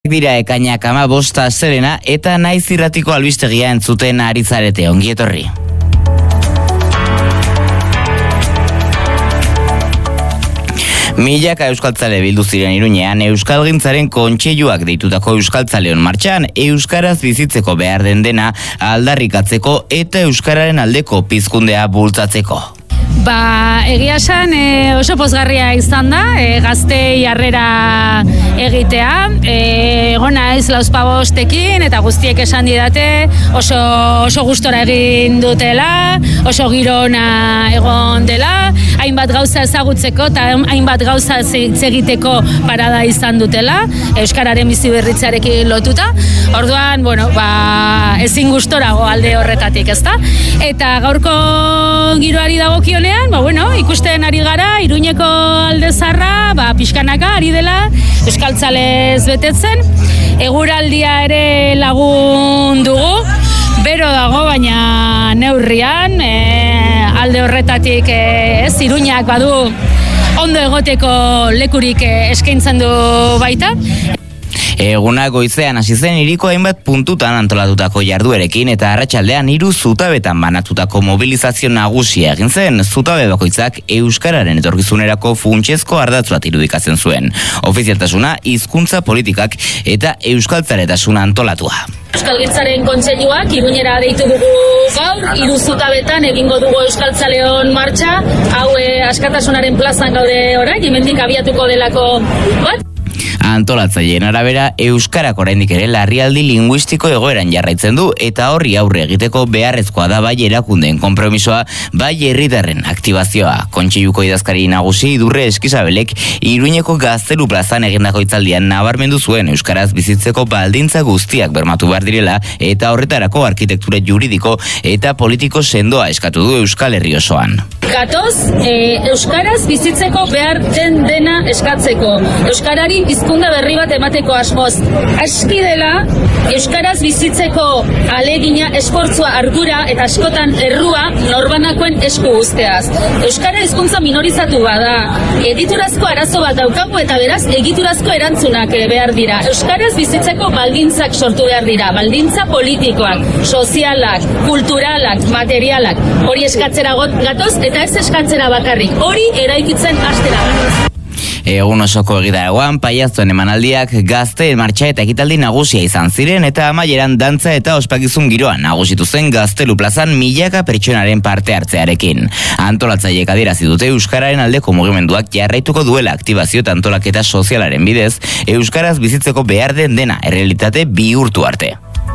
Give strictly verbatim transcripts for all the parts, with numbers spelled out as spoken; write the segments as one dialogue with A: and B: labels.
A: Dira ekainak hamabosta astelena eta Naiz irratiko albistegia entzuten ari zarete, ongi etorri. Milaka euskaltzale bildu ziren Iruñean Euskalgintzaren kontseiluak deitutako euskaltzaleon martxan euskaraz bizitzeko behar den dena aldarrikatzeko eta euskararen aldeko pizkundea bultzatzeko.
B: Ba, egia esan e, oso pozgarria izan da, e, gaztei harrera egitea, e, gona ez lauzpabostekin eta guztiek esan didate oso, oso gustora egin dutela, oso girona egon dela, hainbat gauza ezagutzeko eta hainbat gauza egiteko parada izan dutela, euskararen bizi berritzearekin lotuta, orduan, bueno, ba, ezin gustorago alde horretatik, ezta? Eta gaurko giroari dagokionean, ba, bueno, ikusten ari gara, Iruñeko alde zarra, ba, pixkanaka ari dela, euskaltzalez betetzen, eguraldia ere lagun dugu, bero dago, baina neurrian, e, alde horretatik e, ez, Iruñak badu ondo egoteko lekurik e, eskaintzen du baita.
A: Eguna goizean hasi zen hiriko hainbat puntutan antolatutako jarduerekin eta arratsaldean hiru zutabetan banatutako mobilizazio nagusia egin zen. Zutabe bakoitzak euskararen etorkizunerako funtsezko ardatz bat irudikatzen zuen. Ofizialtasuna, hizkuntza politikak eta euskaltzaletasuna antolatua.
B: Euskalgintzaren kontseiluak Iruñera deitu dugu gaur, hiru zutabetan egingo dugu euskaltzaleon martxa, hau askatasunaren plazan gaude orain, hemendik abiatuko delako bat.
A: Antolatzaileen arabera, euskarak oraindik ere larrialdi linguistiko egoeran jarraitzen du eta horri aurre egiteko beharrezkoa da bai erakundeen konpromisoa, bai herritarren aktibazioa. Kontseiluko idazkari nagusi Idurre Eskizabelek Iruñeko Gaztelu plazan egindako hitzaldian nabarmendu zuen euskaraz bizitzeko baldintza guztiak bermatu behar direla eta horretarako arkitektura juridiko eta politiko sendoa eskatu du Euskal Herri osoan.
B: Gatoz, e, euskaraz bizitzeko behar den dena eskatzeko. Euskarari hizkuntza berri bat emateko asmoz. Aski dela, euskaraz bizitzeko alegina, esfortzua, ardura eta askotan errua norbanakoen esku uzteaz. Euskara hizkuntza minorizatu bada. Egiturazko arazo bat daukagu eta beraz egiturazko erantzunak behar dira. Euskaraz bizitzeko baldintzak sortu behar dira. Baldintza politikoak, sozialak, kulturalak, materialak. Hori eskatzera gatoz eta ez eskatzera bakarrik. Hori eraikitzen hastera gatoz.
A: Egun osoko egitaragoan, paiaztoen emanaldiak gazteen martxa eta ekitaldi nagusia izan ziren eta amaieran dantza eta ospakizun giroan nagusitu zen Gaztelu plazan milaka pertsonaren parte hartzearekin. Antolatzaileek adierazi dute euskararen aldeko mugimenduak jarraituko duela aktibazio eta antolaketa sozialaren bidez, euskaraz bizitzeko behar den dena errealitate bihurtu arte.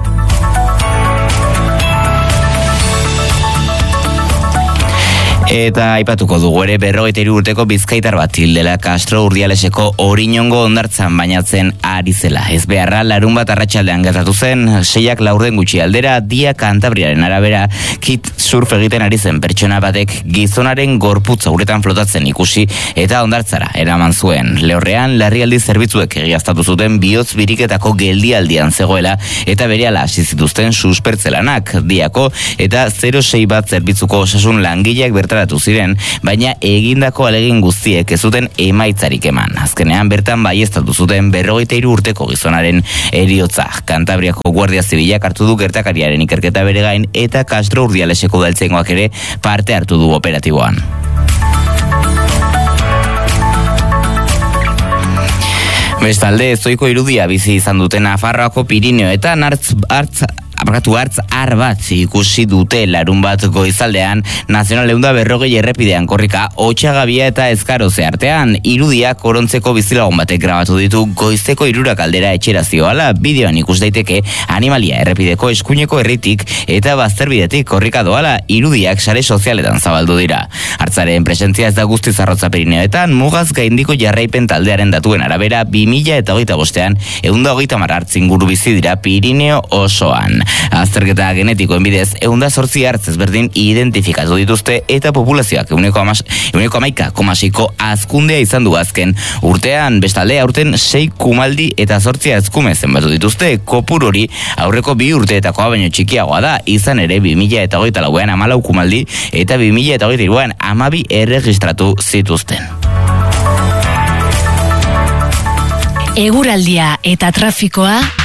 A: Eta aipatuko dugu ere berrogeita hiru urteko bizkaitar bat hil dela Castro Urdialeseko Oriñongo hondartzan bainatzen ari zela. Ez beharra larun bat arratsaldean gertatu zen, seiak laurden gutxi aldera, Dia Kantabriaren arabera, kit surf egiten ari zen pertsona batek gizonaren gorputza uretan flotatzen ikusi eta hondartzara eraman zuen. Lehorrean larrialdi zerbitzuek egiaztatu zuten bihotz biriketako geldialdian zegoela eta berehala hasi zituzten suspertzelanak. Diako eta zero sei bat zerbitzuko osasun langileak bertara ziren, baina egindako alegin guztiek ez zuten emaitzarik eman. Azkenean bertan baieztatu zuten berrogeita hiru urteko gizonaren heriotza. Kantabriako Guardia Zibilak hartu du gertakariaren ikerketa bere gain eta Castro Urdialeseko udaltzaingoak ere parte hartu du operatiboan. Bestalde, zoiko irudia bizi izan duten Nafarroako Pirineoetan hartz hartz Apakatu hartz ar bat ikusi dute larun bat goizaldean Nazional ehun eta berrogei errepidean korrika Otxagabia eta Ezkaroze artean. Irudiak korontzeko bizilagun batek grabatu ditu goizeko hirurak aldera etxera zioala. Bideoan ikus daiteke animalia errepideko eskuineko herritik eta bazterbidetik korrika doala. Irudiak sare sozialetan zabaldu dira. Hartzaren presentzia ez da guztiz arrotza Pirineoetan, mugaz gaindiko jarraipen taldearen datuen arabera bi mila hogeita bostean ehun eta hogeita hamar hartz inguru bizi dira Pirineo osoan. Azterketa genetikoen bidez, ehun eta zortzi hartz ezberdin identifikatu dituzte eta populazioak ehuneko hamaika koma seiko hazkundea izan du azken urtean. Bestalde, aurten sei kumaldi eta zortzi hazkume zenbatu dituzte. Kopuru hori aurreko bi urteetakoa baino txikiagoa da, izan ere bi mila hogeita lauean hamalau kumaldi eta bi mila hogeita hiruan hamabi erregistratu zituzten.
C: Eguraldia eta trafikoa